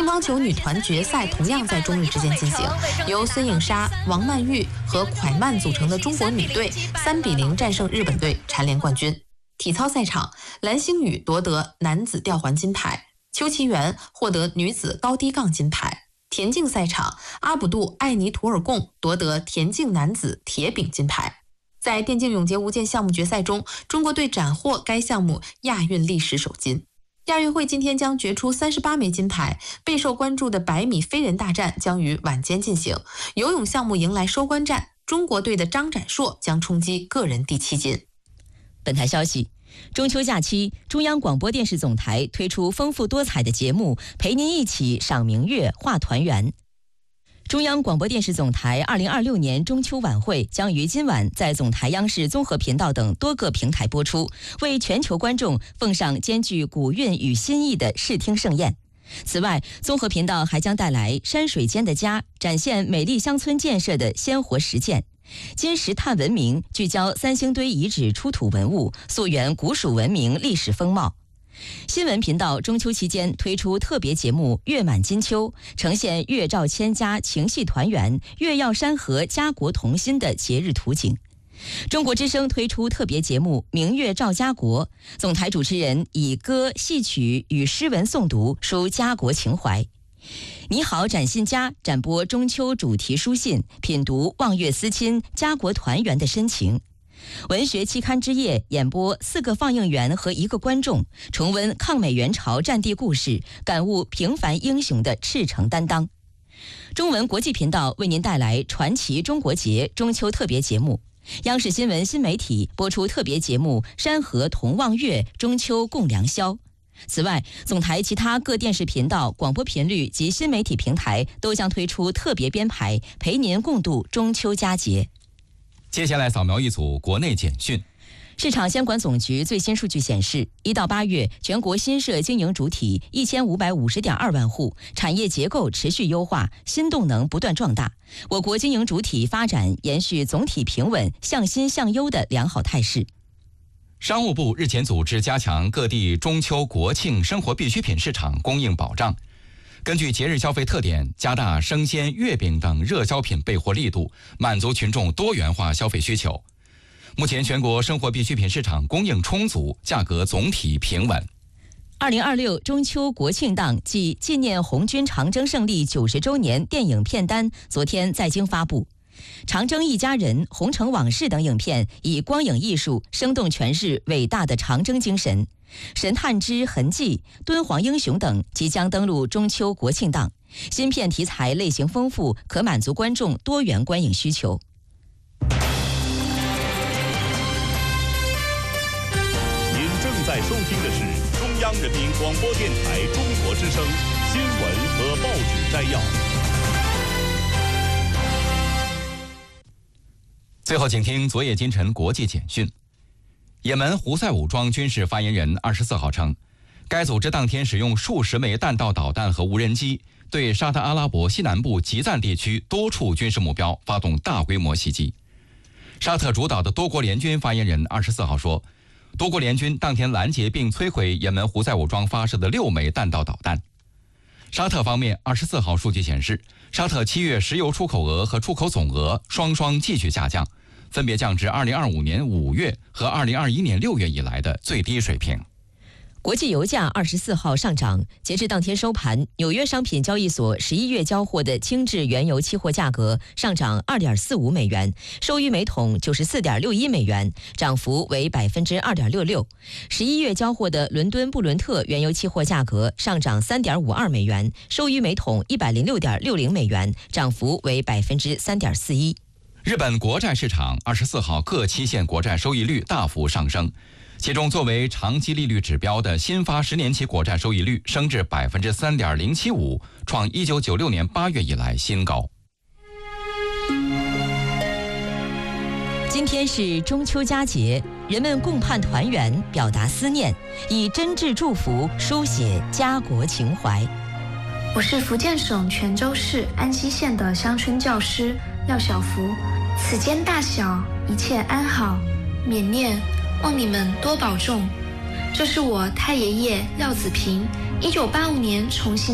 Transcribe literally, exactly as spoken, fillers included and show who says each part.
Speaker 1: 乓球女团决赛同样在中日之间进行，由孙颖莎、王曼玉和蒯曼组成的中国女队三比零战胜日本队，蝉联冠军。体操赛场，蓝星宇夺得男子吊环金牌，邱其元获得女子高低杠金牌。田径赛场，阿卜杜艾尼图尔贡夺得田径男子铁饼金牌。在电竞永劫无间项目决赛中，中国队斩获该项目亚运历史首金。亚运会今天将决出三十八枚金牌，备受关注的百米飞人大战将于晚间进行。游泳项目迎来收官战，中国队的张展硕将冲击个人第七金。
Speaker 2: 本台消息，中秋假期，中央广播电视总台推出丰富多彩的节目，陪您一起赏明月、话团圆。中央广播电视总台二零二六年中秋晚会将于今晚在总台央视综合频道等多个平台播出，为全球观众奉上兼具古韵与新意的视听盛宴。此外，综合频道还将带来山水间的家，展现美丽乡村建设的鲜活实践。金石炭文明聚焦三星堆遗址出土文物，溯源古蜀文明历史风貌。新闻频道中秋期间推出特别节目《月满金秋》，呈现月照千家情系团圆、月耀山河家国同心的节日图景。中国之声推出特别节目《明月照家国》，总台主持人以歌、戏曲与诗文诵读，抒家国情怀。你好，展信佳展播中秋主题书信，品读望月思亲、家国团圆的深情。文学期刊之夜演播四个放映员和一个观众，重温抗美援朝战地故事，感悟平凡英雄的赤诚担当。中文国际频道为您带来传奇中国节中秋特别节目，央视新闻新媒体播出特别节目山河同望月，中秋共良宵。此外，总台其他各电视频道、广播频率及新媒体平台都将推出特别编排，陪您共度中秋佳节。
Speaker 3: 接下来扫描一组国内简讯。
Speaker 2: 市场监管总局最新数据显示，一到八月，全国新设经营主体一千五百五十点二万户，产业结构持续优化，新动能不断壮大。我国经营主体发展延续总体平稳、向新向优的良好态势。
Speaker 3: 商务部日前组织加强各地中秋国庆生活必需品市场供应保障，根据节日消费特点，加大生鲜、月饼等热销品备货力度，满足群众多元化消费需求。目前全国生活必需品市场供应充足，价格总体平稳。
Speaker 2: 二零二六中秋国庆档暨纪念红军长征胜利九十周年电影片单昨天在京发布。长征一家人、红城往事等影片以光影艺术生动诠释伟大的长征精神。神探之痕迹、敦煌英雄等即将登陆中秋国庆档，新片题材类型丰富，可满足观众多元观影需求。
Speaker 4: 您正在收听的是中央人民广播电台中国之声新闻和报纸摘要。
Speaker 3: 最后，请听昨夜今晨国际简讯。也门胡塞武装军事发言人二十四号称，该组织当天使用数十枚弹道导弹和无人机，对沙特阿拉伯西南部吉赞地区多处军事目标发动大规模袭击。沙特主导的多国联军发言人二十四号说，多国联军当天拦截并摧毁也门胡塞武装发射的六枚弹道导弹。沙特方面二十四号数据显示，沙特七月石油出口额和出口总额双双继续下降，分别降至二零二五年五月和二零二一年六月以来的最低水平。
Speaker 2: 国际油价二十四号上涨，截至当天收盘，纽约商品交易所十一月交货的轻质原油期货价格上涨二点四五美元，收于每桶九十四点六一美元，涨幅为百分之二点六六。十一月交货的伦敦布伦特原油期货价格上涨三点五二美元，收于每桶一百零六点六零美元，涨幅为百分之三点四一。
Speaker 3: 日本国债市场二十四号各期限国债收益率大幅上升。其中，作为长期利率指标的新发十年期国债收益率升至百分之三点零七五，创一九九六年八月以来新高。
Speaker 2: 今天是中秋佳节，人们共盼团圆，表达思念，以真挚祝福书写家国情怀。
Speaker 5: 我是福建省泉州市安溪县的乡村教师廖小福，此间大小一切安好，缅念。望你们多保重。这是我太爷爷廖子平一九八五年重新